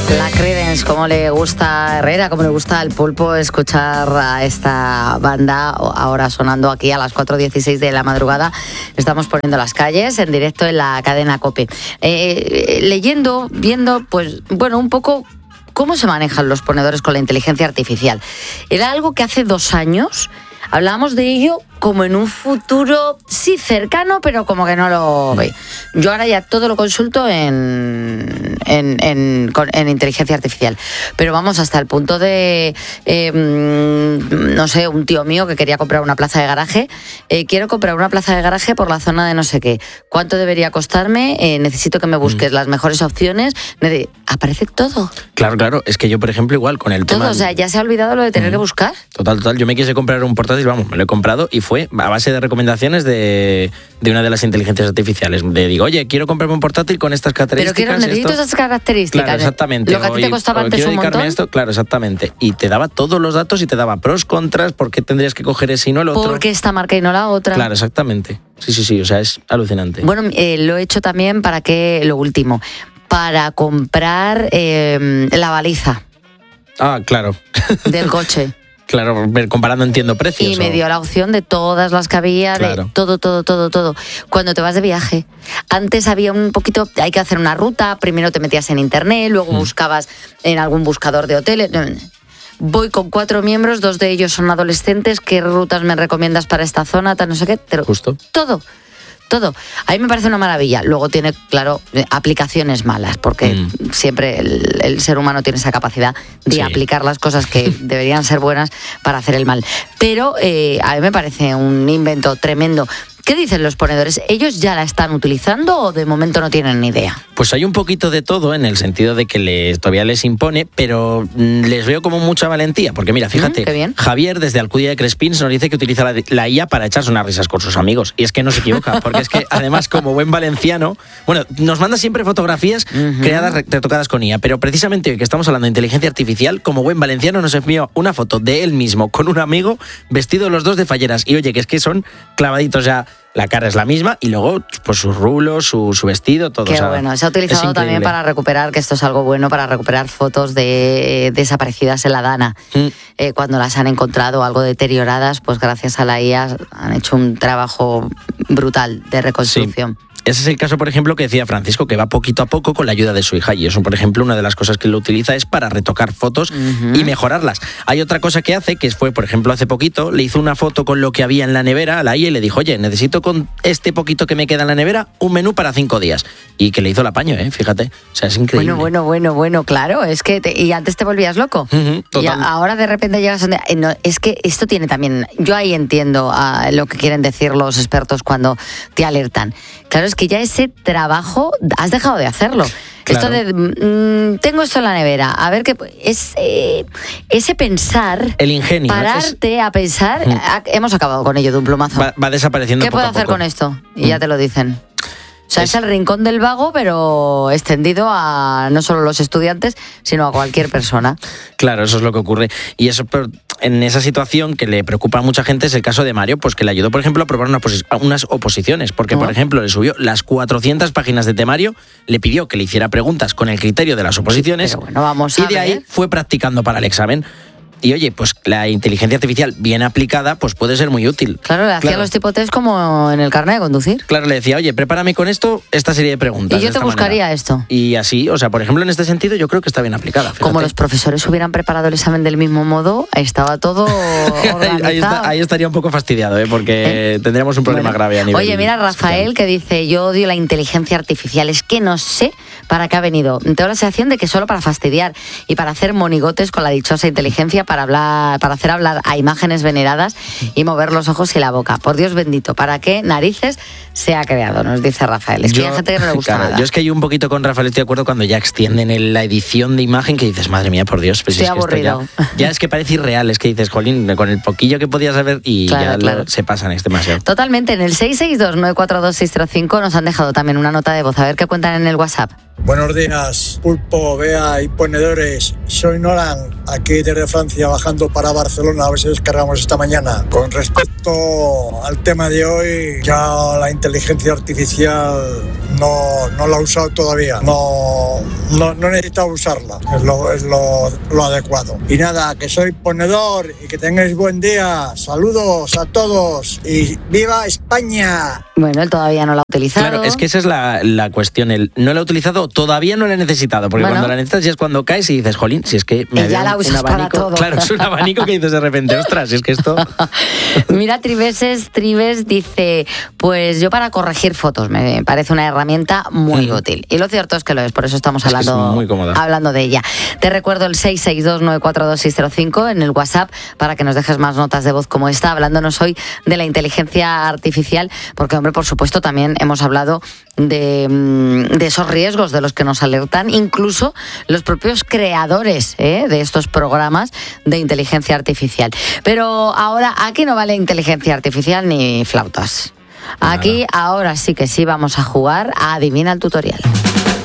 La Creedence, como le gusta a Herrera, como le gusta al Pulpo escuchar a esta banda ahora sonando aquí a las 4:16 de la madrugada. Estamos poniendo las calles en directo en la cadena COPE. Leyendo, viendo, pues bueno, un poco cómo se manejan los ponedores con la inteligencia artificial. Era algo que hace 2 años hablábamos de ello como en un futuro, sí, cercano, pero como que no lo ve. Yo ahora ya todo lo consulto en inteligencia artificial. Pero vamos, hasta el punto de, no sé, un tío mío que quería comprar una plaza de garaje. Quiero comprar una plaza de garaje por la zona de no sé qué. ¿Cuánto debería costarme? Necesito que me busques las mejores opciones. Aparece todo. Claro. Es que yo, por ejemplo, igual con el tema... Todo, o sea, ya se ha olvidado lo de tener que buscar. Total. Yo me quise comprar un portátil, vamos, me lo he comprado y fue a base de recomendaciones de una de las inteligencias artificiales. Digo, oye, quiero comprarme un portátil con estas características. Pero necesito estas características. Claro, exactamente. Lo que a ti te costaba antes un montón. Esto, claro, exactamente. Y te daba todos los datos y te daba pros, contras, por qué tendrías que coger ese y no el otro. ¿Por qué esta marca y no la otra? Claro, exactamente. Sí, o sea, es alucinante. Bueno, lo he hecho también lo último, para comprar la baliza. Ah, claro. Del coche. Claro, comparando entiendo precios. Y me dio la opción de todas las que había, claro. De todo. Cuando te vas de viaje, antes había un poquito, hay que hacer una ruta, primero te metías en internet, luego buscabas en algún buscador de hoteles. Voy con 4 miembros, 2 de ellos son adolescentes, ¿qué rutas me recomiendas para esta zona? No sé qué, pero justo. Todo. A mí me parece una maravilla. Luego tiene, claro, aplicaciones malas, porque siempre el ser humano tiene esa capacidad de aplicar las cosas que deberían ser buenas para hacer el mal. Pero a mí me parece un invento tremendo. ¿Qué dicen los ponedores? ¿Ellos ya la están utilizando o de momento no tienen ni idea? Pues hay un poquito de todo, en el sentido de que todavía les impone, pero les veo como mucha valentía. Porque mira, fíjate, qué bien. Javier desde Alcudia de Crespins nos dice que utiliza la IA para echarse unas risas con sus amigos. Y es que no se equivoca, porque es que además como buen valenciano, bueno, nos manda siempre fotografías creadas, retocadas con IA, pero precisamente hoy que estamos hablando de inteligencia artificial, como buen valenciano nos envió una foto de él mismo con un amigo, vestidos los dos de falleras. Y oye, que es que son clavaditos ya. La cara es la misma y luego pues sus rulos, su vestido, todo. Qué bueno, se ha utilizado también para recuperar, que esto es algo bueno, para recuperar fotos de desaparecidas en la Dana. Cuando las han encontrado algo deterioradas, pues gracias a la IA han hecho un trabajo brutal de reconstrucción. Sí. Ese es el caso, por ejemplo, que decía Francisco, que va poquito a poco con la ayuda de su hija. Y eso, por ejemplo, una de las cosas que lo utiliza es para retocar fotos y mejorarlas. Hay otra cosa que hace, que fue, por ejemplo, hace poquito, le hizo una foto con lo que había en la nevera a la IA y le dijo, oye, necesito con este poquito que me queda en la nevera un menú para 5 días. Y que le hizo el apaño, fíjate. O sea, es increíble. Bueno, claro. Es que y antes te volvías loco. Y ahora de repente llegas donde... No, es que esto tiene también... Yo ahí entiendo lo que quieren decir los expertos cuando te alertan. Claro, es que ya ese trabajo has dejado de hacerlo. Claro. Esto de tengo esto en la nevera, a ver qué es ese pensar, el ingenio, pararte a pensar, hemos acabado con ello de un plumazo. Va desapareciendo. ¿Qué puedo hacer con esto? Y ya te lo dicen. O sea, es el rincón del vago, pero extendido a no solo los estudiantes, sino a cualquier persona. Claro, eso es lo que ocurre. Y eso, en esa situación que le preocupa a mucha gente es el caso de Mario, pues que le ayudó, por ejemplo, a probar unas oposiciones. Porque, por ejemplo, le subió las 400 páginas de temario, le pidió que le hiciera preguntas con el criterio de las oposiciones. Pero bueno, vamos a ver. Y de ahí fue practicando para el examen. Y oye, pues la inteligencia artificial bien aplicada pues puede ser muy útil. Claro, le hacía los tipo test como en el carnet de conducir. Claro, le decía, oye, prepárame con esta serie de preguntas. Y yo te buscaría esto. Y así, o sea, por ejemplo, en este sentido yo creo que está bien aplicada. Fíjate. Como los profesores hubieran preparado el examen del mismo modo, estaba todo organizado. ahí estaría un poco fastidiado, porque tendríamos un problema grave a nivel... Oye, mira, Rafael, que dice, yo odio la inteligencia artificial, es que no sé para qué ha venido. Tengo la sensación de que solo para fastidiar y para hacer monigotes con la dichosa inteligencia, para hacer hablar a imágenes veneradas y mover los ojos y la boca. Por Dios bendito, ¿para qué narices se ha creado? Nos dice Rafael. Es que hay gente que no le gusta nada. Yo es que hay un poquito con Rafael, estoy de acuerdo cuando ya extienden la edición de imagen, que dices, madre mía, por Dios. Pues estoy aburrido. Ya es que parece irreal, es que dices, jolín, con el poquillo que podías saber y claro. Se pasan, es demasiado. Totalmente, en el 662-942-605 nos han dejado también una nota de voz. A ver qué cuentan en el WhatsApp. Buenos días, Pulpo, Bea y ponedores. Soy Nolan, aquí desde Francia, bajando para Barcelona, a ver si descargamos esta mañana. Con respecto al tema de hoy, ya la inteligencia artificial no la he usado todavía. No he necesitado usarla, es lo adecuado. Y nada, que soy ponedor y que tengáis buen día. Saludos a todos y ¡viva España! Bueno, él todavía no la ha utilizado. Claro, es que esa es la cuestión. Él no la ha utilizado, todavía no la he necesitado. Porque cuando la necesitas ya es cuando caes y dices, jolín, si es que me ya la usas un abanico. Para todo. Claro, es un abanico que dices de repente, ostras, si es que esto... Mira, Trives dice, pues yo para corregir fotos me parece una herramienta muy útil. Y lo cierto es que lo es, por eso estamos hablando de ella. Te recuerdo el 662-942-605 en el WhatsApp para que nos dejes más notas de voz como esta, hablándonos hoy de la inteligencia artificial, porque, hombre, por supuesto, también hemos hablado de esos riesgos de los que nos alertan incluso los propios creadores de estos programas de inteligencia artificial. Pero ahora aquí no vale inteligencia artificial ni flautas. Aquí ahora sí que sí vamos a jugar a Adivina el Tutorial.